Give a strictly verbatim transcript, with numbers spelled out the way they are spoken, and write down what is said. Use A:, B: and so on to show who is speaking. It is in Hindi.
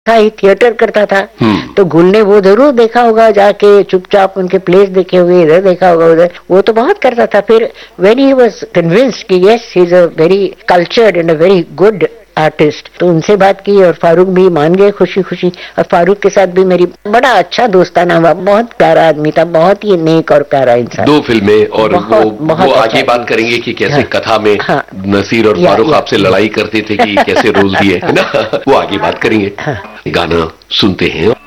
A: था ही, थिएटर करता था। तो गुल ने वो जरूर देखा होगा, जाके चुपचाप उनके प्लेस देखे हुए, इधर देखा होगा उधर, वो तो बहुत करता था। फिर व्हेन ही वाज कन्विंस्ड कि yes he is a very cultured and a very good artist, तो उनसे बात की और फारूक भी मान गए खुशी खुशी। और फारूक के साथ भी मेरी बड़ा अच्छा दोस्ताना हुआ, बहुत प्यारा आदमी था, बहुत ही नेक और प्यारा इंसान।
B: दो फिल्में और
A: बहुत,
B: वो,
A: बहुत
B: वो
A: अच्छा
B: आगे बात करेंगे कि कैसे
A: हाँ,
B: कथा में
A: हाँ,
B: नसीर और
A: या,
B: फारूक
A: या,
B: आपसे लड़ाई करते थे कि कैसे रोल दिए, है ना, वो आगे बात करेंगे।
A: हाँ,
B: गाना सुनते हैं।